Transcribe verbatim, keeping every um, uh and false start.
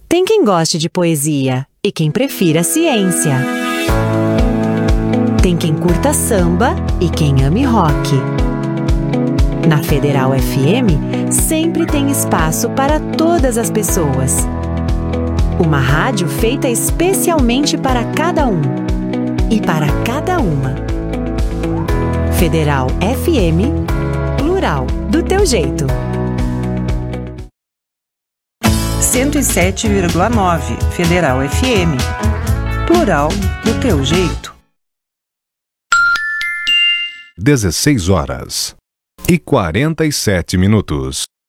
Tem quem goste de poesia e quem prefira ciência. Tem quem curta samba e quem ame rock. Na Federal F M, sempre tem espaço para todas as pessoas. Uma rádio feita especialmente para cada um e para cada uma. Federal F M, plural, do teu jeito. cento e sete vírgula nove Federal F M, plural, do teu jeito. dezesseis horas e quarenta e sete minutos.